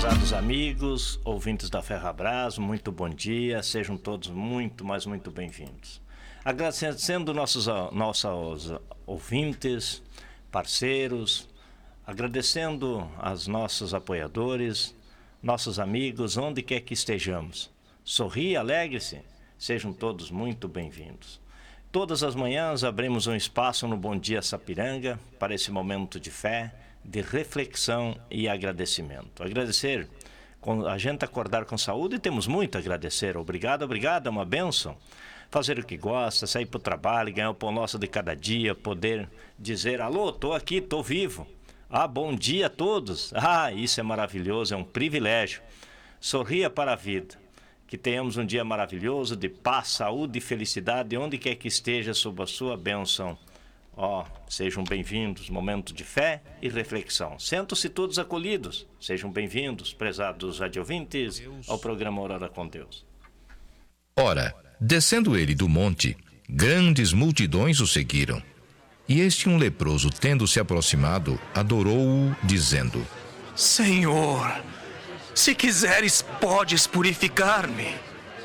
Prezados amigos, ouvintes da Ferrabras, muito bom dia, sejam todos muito bem-vindos. Agradecendo nossos ouvintes, parceiros, agradecendo aos nossos apoiadores, nossos amigos, onde quer que estejamos. Sorria, alegre-se, sejam todos muito bem-vindos. Todas as manhãs abrimos um espaço no Bom Dia Sapiranga para esse momento de fé, de reflexão e agradecimento. Agradecer, a gente acordar com saúde, temos muito a agradecer. Obrigado, é uma bênção. Fazer o que gosta, sair para o trabalho, ganhar o pão nosso de cada dia, poder dizer, alô, estou aqui, estou vivo. Bom dia a todos. Isso é maravilhoso, é um privilégio. Sorria para a vida. Que tenhamos um dia maravilhoso, de paz, saúde e felicidade, onde quer que esteja, sob a sua bênção. Sejam bem-vindos, momento de fé e reflexão. Sentam-se todos acolhidos. Sejam bem-vindos, prezados radiovintes, ao programa Hora com Deus. Ora, descendo ele do monte, grandes multidões o seguiram. E um leproso, tendo se aproximado, adorou-o, dizendo: Senhor, se quiseres, podes purificar-me.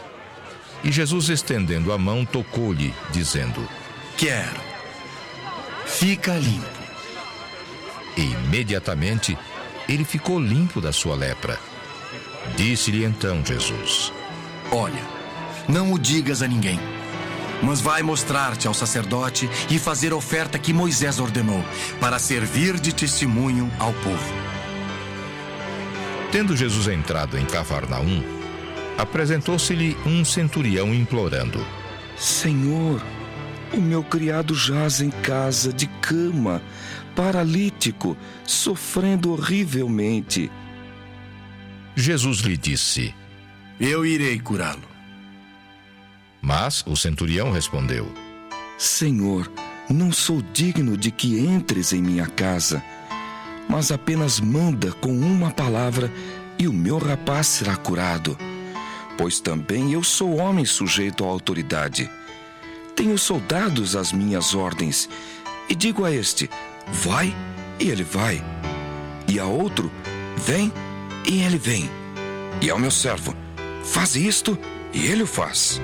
E Jesus, estendendo a mão, tocou-lhe, dizendo: Quero. Fica limpo. E imediatamente ele ficou limpo da sua lepra. Disse-lhe então Jesus: Olha, não o digas a ninguém, mas vai mostrar-te ao sacerdote e fazer a oferta que Moisés ordenou, para servir de testemunho ao povo. Tendo Jesus entrado em Cafarnaum, apresentou-se-lhe um centurião implorando: Senhor, o meu criado jaz em casa de cama, paralítico, sofrendo horrivelmente. Jesus lhe disse: Eu irei curá-lo. Mas o centurião respondeu: Senhor, não sou digno de que entres em minha casa, mas apenas manda com uma palavra e o meu rapaz será curado, pois também eu sou homem sujeito à autoridade. Tenho soldados às minhas ordens, e digo a este, vai, e ele vai. E a outro, vem, e ele vem. E ao meu servo, faz isto, e ele o faz.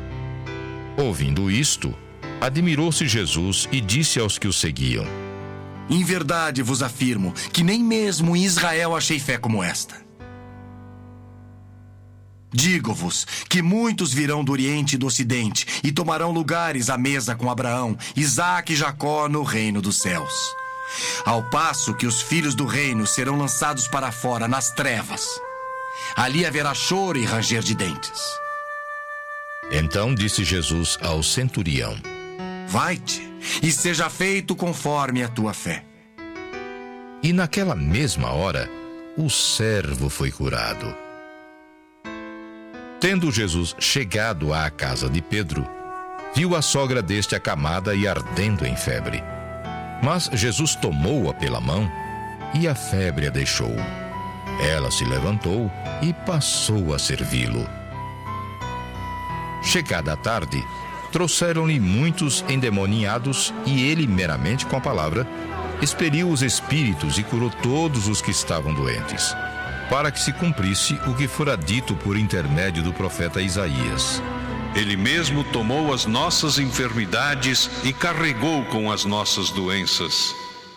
Ouvindo isto, admirou-se Jesus e disse aos que o seguiam: Em verdade vos afirmo que nem mesmo em Israel achei fé como esta. Digo-vos que muitos virão do Oriente e do Ocidente e tomarão lugares à mesa com Abraão, Isaque e Jacó no reino dos céus. Ao passo que os filhos do reino serão lançados para fora nas trevas. Ali haverá choro e ranger de dentes. Então disse Jesus ao centurião: Vai-te e seja feito conforme a tua fé. E naquela mesma hora, o servo foi curado. Tendo Jesus chegado à casa de Pedro, viu a sogra deste acamada e ardendo em febre. Mas Jesus tomou-a pela mão e a febre a deixou. Ela se levantou e passou a servi-lo. Chegada a tarde, trouxeram-lhe muitos endemoniados e ele, meramente com a palavra, expeliu os espíritos e curou todos os que estavam doentes, para que se cumprisse o que fora dito por intermédio do profeta Isaías. Ele mesmo tomou as nossas enfermidades e carregou com as nossas doenças.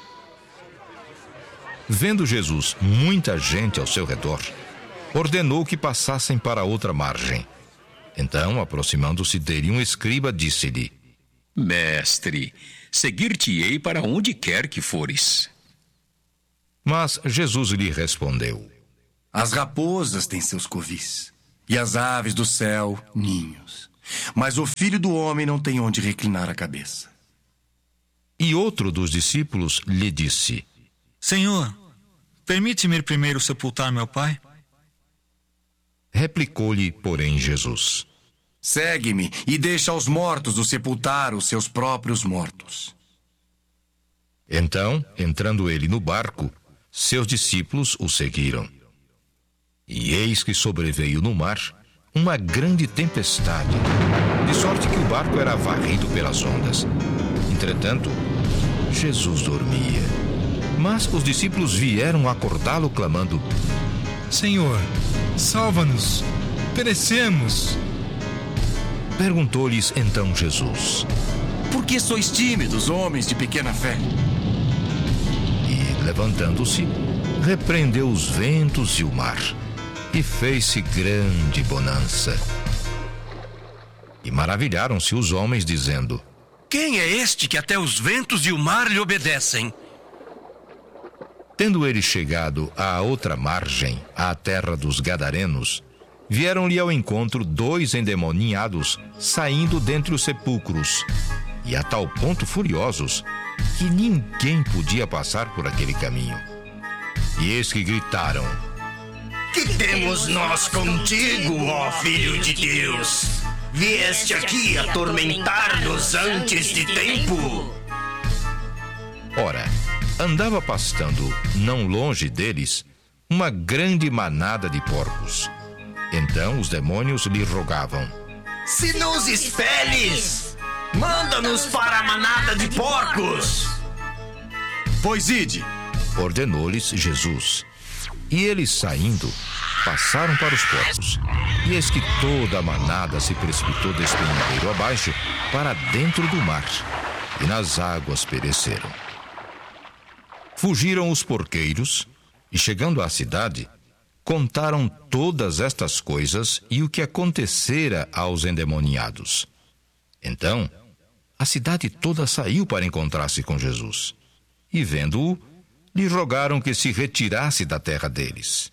Vendo Jesus muita gente ao seu redor, ordenou que passassem para outra margem. Então, aproximando-se dele um escriba, disse-lhe: Mestre, seguir-te-ei para onde quer que fores. Mas Jesus lhe respondeu: As raposas têm seus covis, e as aves do céu, ninhos. Mas o Filho do Homem não tem onde reclinar a cabeça. E outro dos discípulos lhe disse: Senhor, permite-me ir primeiro sepultar meu pai? Replicou-lhe, porém, Jesus: Segue-me e deixa aos mortos o sepultar os seus próprios mortos. Então, entrando ele no barco, seus discípulos o seguiram. E eis que sobreveio no mar uma grande tempestade, de sorte que o barco era varrido pelas ondas. Entretanto, Jesus dormia. Mas os discípulos vieram acordá-lo, clamando: Senhor, salva-nos, perecemos. Perguntou-lhes então Jesus. Por que sois tímidos, homens de pequena fé? E, levantando-se, repreendeu os ventos e o mar, e fez-se grande bonança. E maravilharam-se os homens, dizendo: Quem é este que até os ventos e o mar lhe obedecem? Tendo ele chegado à outra margem, à terra dos Gadarenos, vieram-lhe ao encontro 2 endemoniados, saindo dentre os sepulcros, e a tal ponto furiosos, que ninguém podia passar por aquele caminho. E eis que gritaram: Que temos nós contigo, ó Filho de Deus? Vieste aqui atormentar-nos antes de tempo? Ora, andava pastando, não longe deles, uma grande manada de porcos. Então os demônios lhe rogavam: Se nos expeles, manda-nos para a manada de porcos. Pois ide. Ordenou-lhes Jesus. E eles, saindo, passaram para os porcos. E eis que toda a manada se precipitou despenhadeiro abaixo para dentro do mar, e nas águas pereceram. Fugiram os porqueiros, e chegando à cidade, contaram todas estas coisas e o que acontecera aos endemoniados. Então, a cidade toda saiu para encontrar-se com Jesus. E, vendo-o, lhe rogaram que se retirasse da terra deles.